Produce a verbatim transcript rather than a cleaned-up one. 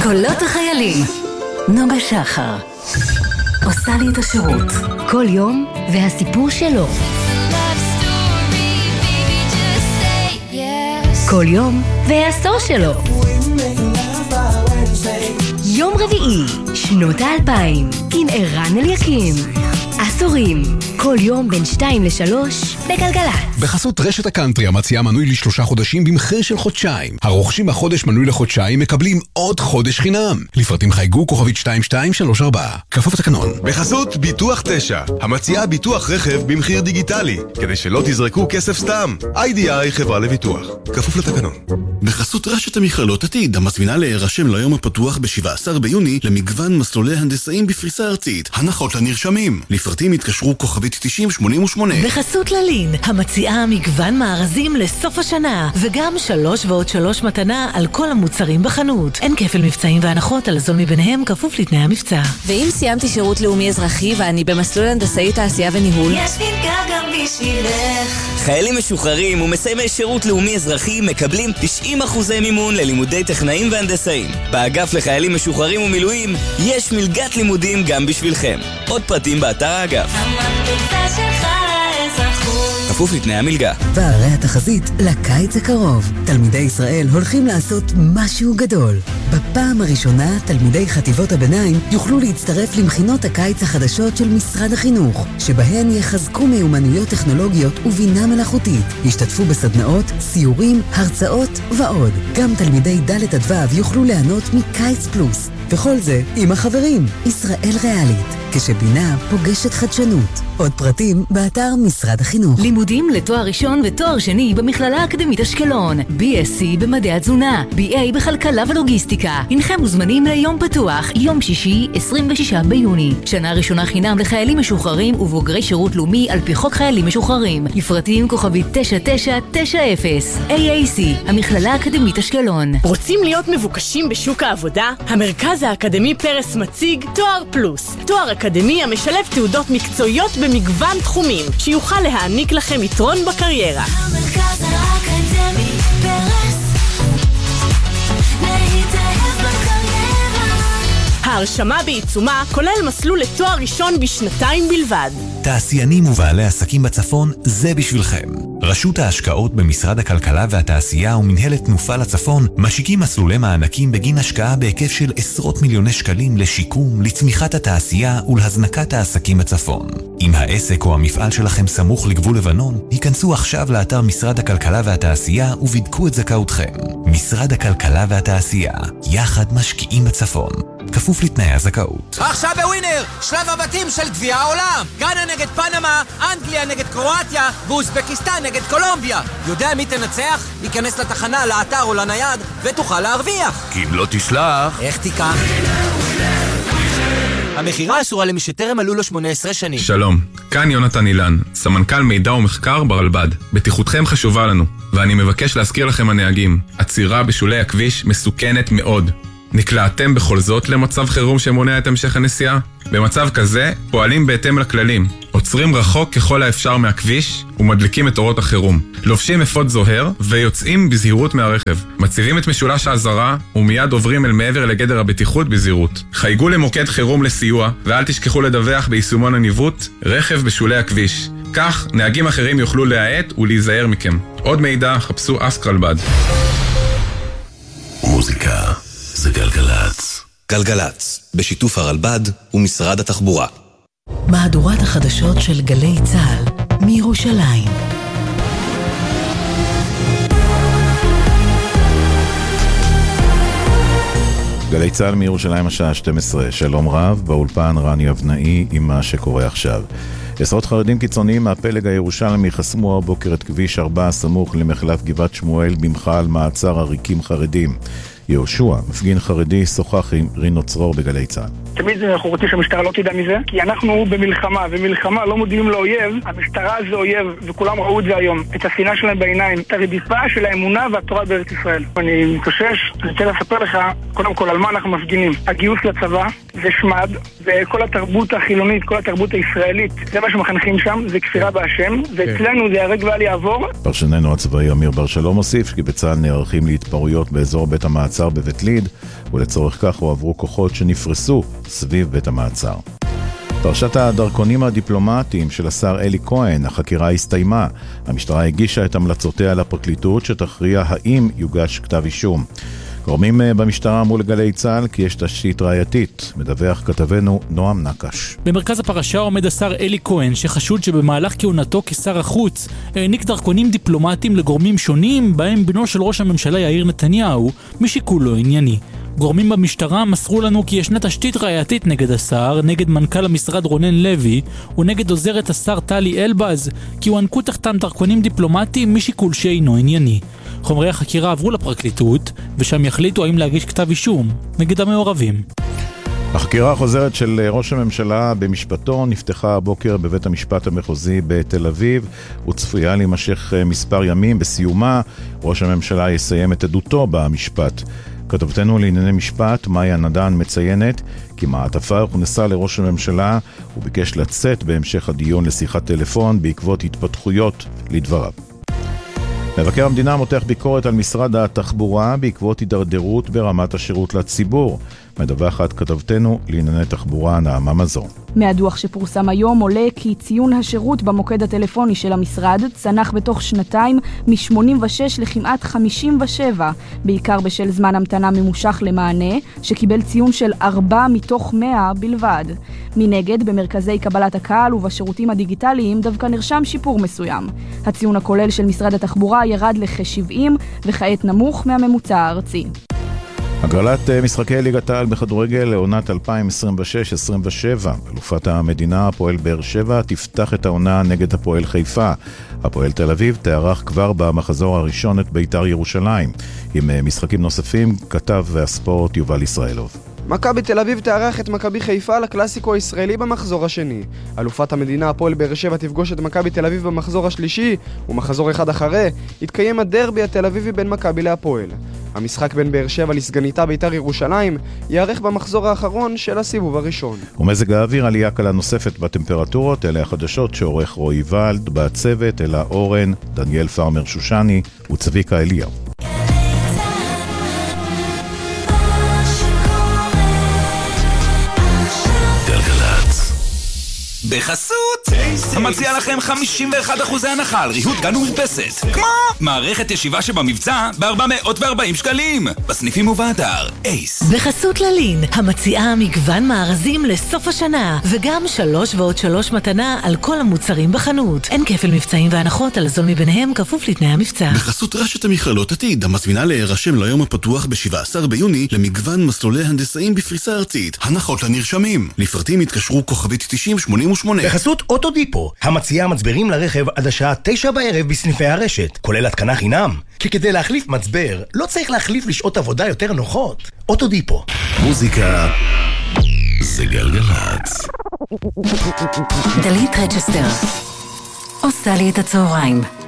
קולות החיילים. נוגה שחר עושה לי את השירות כל יום והסיפור שלו. כל יום והעשור שלו. יום רביעי, שנות האלפיים, עם ערן אליקים. עשורים, כל יום בין שתיים לשלוש, בגלגלת. בחסות רשת הקאנטרי המציעה מנוי לשלושה חודשים במחיר של חודשיים. הרוכשים בחודש מנוי לחודשיים מקבלים עוד חודש חינם. לפרטים חייגו כוכבית שתיים שתיים שלוש ארבע. כפוף לתקנון. בחסות ביטוח תשע, המציעה ביטוח רכב במחיר דיגיטלי, כדי שלא תזרקו כסף סתם. איי די איי חברה לביטוח. כפוף לתקנון. בחסות רשת המכללות עתיד, המזמינה להירשם ליום הפתוח ב-שבעה עשר ביוני למגוון מסלולי הנדסאים בפריסה ארצית. הנחות לנרשמים. לפרטים התקשרו כוכבית תשעים שמונים ושמונה. בחסות ללין, המציעה מגוון מארזים לסוף השנה, וגם שלוש ועוד שלוש מתנה על כל המוצרים בחנות. אין כפל מבצעים והנחות על זול מביניהם, כפוף לתנאי המבצע. ואם סיימתי שירות לאומי אזרחי ואני במסלול הנדסאי תעשייה וניהול, יש מלגה גם בשבילך. חיילים משוחררים ומסיימי שירות לאומי אזרחי מקבלים תשעים אחוזי מימון ללימודי טכנאים והנדסאים. באגף לחיילים משוחררים ומילואים יש מלגת לימודים גם בשבילכם. עוד פרטים באתר האגף. המקפצה שלך לאזרחות. כפוף לתנאי המלגה. והרי התחזית לקיץ הקרוב. תלמידי ישראל הולכים לעשות משהו גדול. בפעם הראשונה תלמידי חטיבות הביניים יוכלו להצטרף למכינות הקיץ החדשות של משרד החינוך, שבהן יחזקו מיומנויות טכנולוגיות ובינה מלאכותית. ישתתפו בסדנאות, סיורים, הרצאות ועוד. גם תלמידי ד' עד ו' יוכלו ליהנות מקיץ פלוס. וכל זה עם החברים. ישראל ריאלית, כשבינה פוגשת חדשנות. עוד פרטים באתר משרד החינוך. לימודים לתואר ראשון ותואר שני במכללה האקדמית אשקלון. בי אס סי במדעי התזונה, בי איי בכלכלה ולוגיסטיקה. הנכם מוזמנים ליום פתוח, יום שישי, עשרים ושישה ביוני. שנה ראשונה חינם לחיילים משוחררים ובוגרי שירות לאומי על פי חוק חיילים משוחררים. לפרטים כוכבית תשע תשע תשע אפס. איי איי סי, המכללה האקדמית אשקלון. רוצים להיות מבוקשים בשוק העבודה? המרכז האקדמי פרס מציג תואר פלוס. תואר אקדמי המשלב תעודות מקצועיות במגוון תחומים, שיוכל להעניק לכם יתרון בקריירה. המרכז האקדמי פרס, להתאהב בקריירה. ההרשמה בעיצומה כולל מסלול לתואר ראשון בשנתיים בלבד. תעשיינים ובעלי עסקים בצפון, זה בשבילכם. רשות ההשקעות במשרד הכלכלה והתעשייה ומנהלת תנופה לצפון משיקים מסלולי מענקים בגין השקעה בהיקף של עשרות מיליוני שקלים לשיקום, לצמיחת התעשייה ולהזנקת העסקים בצפון. אם העסק או המפעל שלכם סמוך לגבול לבנון, היכנסו עכשיו לאתר משרד הכלכלה והתעשייה ובדקו את זכאותכם. משרד הכלכלה והתעשייה, יחד משקיעים בצפון. כפוף לתנאי הזכאות. עכשיו בווינר, שלב הבתים של גביע העולם. גאנה נגד פנמה, אנגליה נגד קרואטיה, ואוזבקיסטן נגד קולומביה. יודע מי תנצח? ייכנס לתחנה, לאתר או לנייד, ותוכל להרוויח. כי אם לא תשלח... איך תיקח? המחירה אסורה למי שטרם מלאו לו שמונה עשרה שנים. שלום, כאן יונתן אילן, סמנכ"ל מידע ומחקר ברלב"ד. בטיחותכם חשובה לנו, ואני מבקש להזכיר לכם הנהגים. עצירה בשולי הכביש מסוכנת מאוד. נקלעתם בכל זאת למצב חירום שמונע את המשך הנסיעה? במצב כזה פועלים בהתאם לכללים. עוצרים רחוק ככל האפשר מהכביש ומדליקים את אורות החירום. לובשים אפוד זוהר ויוצאים בזהירות מהרכב. מציבים את משולש האזהרה ומיד עוברים אל מעבר לגדר הבטיחות בזהירות. חייגו למוקד חירום לסיוע ואל תשכחו לדווח ביישומון הניווט רכב בשולי הכביש. כך נהגים אחרים יוכלו להאט ולהיזהר מכם. עוד מידע חפשו אסק רלב"ד. מוזיקה זה גלגלץ. גלגלץ, בשיתוף הרלב"ד ומשרד התחבורה. מהדורת החדשות של גלי צה"ל מירושלים. גלי צה"ל מירושלים השעה שתים עשרה. שלום רב, באולפן רני אבנאי עם מה שקורה עכשיו. עשרות חרדים קיצוניים מהפלג הירושלמי חסמו הבוקר את כביש ארבע סמוך למחלף גבעת שמואל במחה על מעצר עריקים חרדים. יהושע, מפגין חרדי, שוחח עם רינו צרור בגלי צה"ל. תמיד אנחנו רוצים שהמשטרה לא תדע מזה, כי אנחנו במלחמה, ומלחמה לא מודיעים לאויב, המשטרה זה אויב, וכולם ראו את זה היום, את השנאה שלהם בעיניים, את הרדיפה של האמונה והתורה בארץ ישראל. אני מתושש, אני רוצה לספר לך, קודם כל, על מה אנחנו מפגינים. הגיוס לצבא, זה שמד, וכל התרבות החילונית, כל התרבות הישראלית, זה מה שמחנכים שם, זה כפירה בהשם, ואצלנו זה הרג ואל יעבור. פרשננו הצבאי אמיר בר שלום מוסיף, כי בצה"ל נערכים להתפרעויות באזור בית המעצר מעצר בבית ליד, ולצורך כך הועברו כוחות שנפרסו סביב בית המעצר. פרשת הדרכונים הדיפלומטיים של השר אלי כהן, החקירה הסתיימה. המשטרה הגישה את המלצותיה לפרקליטות שתכריע האם יוגש כתב אישום. גורמים במשטרה אמרו לגלי צה"ל כי יש תשתית ראייתית. מדווח כתבנו נועם נקש. במרכז הפרשה עומד השר אלי כהן, שחשוד שבמהלך כהונתו כשר החוץ העניק דרכונים דיפלומטיים לגורמים שונים, בהם בנו של ראש הממשלה יאיר נתניהו, משיקול לא ענייני. גורמים במשטרה מסרו לנו כי ישנה תשתית ראייתית נגד השר, נגד מנכ"ל המשרד רונן לוי ונגד עוזרת השר טלי אלבז, כי הוענקו תחתם דרכונים דיפלומטיים משיקול שאינו ענייני. חומרי החקירה עברו לפרקליטות, ושם יחליטו האם להגיש כתב אישום נגד המעורבים. החקירה החוזרת של ראש הממשלה במשפטו נפתחה הבוקר בבית המשפט המחוזי בתל אביב, וצפויה להימשך מספר ימים. בסיומה ראש הממשלה יסיים את עדותו במשפט. כתבתנו לענייני משפט מאיה נדן מציינת כי מעטפה הוכנסה לראש הממשלה וביקש לצאת בהמשך הדיון לשיחת טלפון בעקבות התפתחויות לדבריו. מבקר המדינה מותח ביקורת על משרד התחבורה בעקבות הידרדרות ברמת השירות לציבור. מדווחת כתבתנו לענייני תחבורה נעמה מזור. מהדוח שפורסם היום עולה כי ציון השירות במוקד הטלפוני של המשרד צנח בתוך שנתיים מ-שמונים ושש לכמעט חמישים ושבע, בעיקר בשל זמן המתנה ממושך למענה, שקיבל ציון של ארבע מתוך מאה בלבד. מנגד, במרכזי קבלת הקהל ובשירותים הדיגיטליים דווקא נרשם שיפור מסוים. הציון הכולל של משרד התחבורה ירד לכ-שבעים וכעת נמוך מהממוצע הארצי. הגרלת משחקי ליגת העל בכדורגל לעונת אלפיים עשרים ושש עשרים ושבע. אלופת המדינה, הפועל באר שבע, תפתח את העונה נגד הפועל חיפה. הפועל תל אביב תארח כבר במחזור הראשון את בית"ר ירושלים. עם משחקים נוספים, כתב והספורט יובל ישראלוב. מכבי תל אביב תארח את מכבי חיפה לקלאסיקו הישראלי במחזור השני. אלופת המדינה הפועל באר שבע תפגוש את מכבי תל אביב במחזור השלישי, ומחזור אחד אחרי יתקיים הדרבי התל אביבי בין מכבי להפועל. המשחק בין באר שבע לסגניתה בית"ר ירושלים יארך במחזור האחרון של הסיבוב הראשון. ומזג האוויר, עלייה קלה נוספת בטמפרטורות. אלה החדשות שעורך רועי ולד, בצוות אלה אורן, דניאל פרמר שושני וצביקה אליהו. בחסות המציע לכם חמישים ואחד אחוז הנחה על ריהוט גן ומרפסת, כמו מערכת ישיבה שבמבצע ב-ארבע מאות וארבעים שקלים בסניפים ובאתר אייס. בחסות ללין המציעה מגוון מארזים לסוף השנה וגם שלוש ועוד שלוש מתנה על כל המוצרים בחנות. אין כפל מבצעים והנחות על זול מביניהם כפוף לתנאי המבצע. בחסות רשת המכללות עתיד המזמינה להירשם ליום הפתוח ב-שבעה עשר ביוני למגוון מסלולי הנדסאים בפריסה ארצית. הנחות לנרשמים. לפרטים התקשרו כוכבית תשעים שמונים ושמונה. בחסות אוטודיפו המציעה מצברים לרכב עד השעה תשע בערב בסניפי הרשת, כולל התקנה חינם. כי כדי להחליף מצבר לא צריך להחליף לשעות עבודה יותר נוחות. אוטודיפו. מוזיקה זה גלגלצ. דלית רצ'סטר עושה לי את הצהריים.